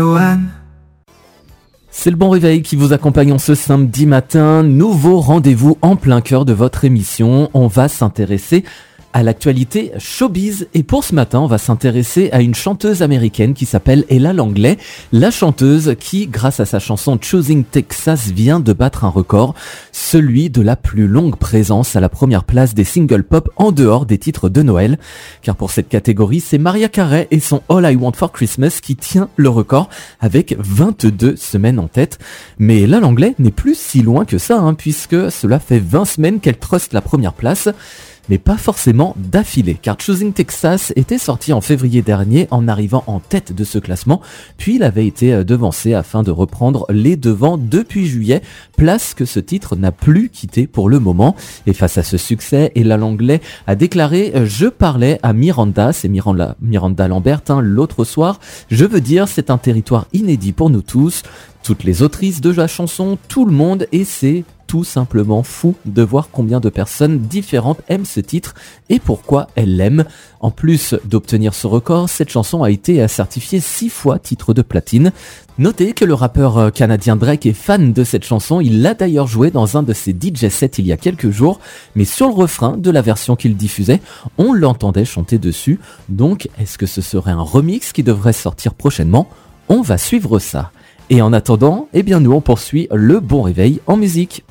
C'est le bon réveil qui vous accompagne en ce samedi matin. Nouveau rendez-vous en plein cœur de votre émission. On va s'intéresser à l'actualité showbiz. Et pour ce matin, on va s'intéresser à une chanteuse américaine qui s'appelle Ella Langley. La chanteuse qui, grâce à sa chanson Choosing Texas, vient de battre un record, celui de la plus longue présence à la première place des singles pop en dehors des titres de Noël. Car pour cette catégorie, c'est Mariah Carey et son All I Want for Christmas qui tient le record avec 22 semaines en tête. Mais Ella Langley n'est plus si loin que ça, puisque cela fait 20 semaines qu'elle truste la première place. Mais pas forcément d'affilée, car Choosing Texas était sorti en février dernier en arrivant en tête de ce classement, puis il avait été devancé afin de reprendre les devants depuis juillet, place que ce titre n'a plus quitté pour le moment. Et face à ce succès, Ella Langley a déclaré « Je parlais à Miranda », c'est Miranda Lambert, l'autre soir, « Je veux dire, c'est un territoire inédit pour nous tous, toutes les autrices de la chanson, tout le monde, et c'est tout simplement fou de voir combien de personnes différentes aiment ce titre et pourquoi elles l'aiment. En plus d'obtenir ce record, cette chanson a été certifiée 6 fois titre de platine. Notez que le rappeur canadien Drake est fan de cette chanson, il l'a d'ailleurs joué dans un de ses DJ sets il y a quelques jours, mais sur le refrain de la version qu'il diffusait, on l'entendait chanter dessus. Donc est-ce que ce serait un remix qui devrait sortir prochainement ? On va suivre ça. Et en attendant, nous on poursuit le bon réveil en musique.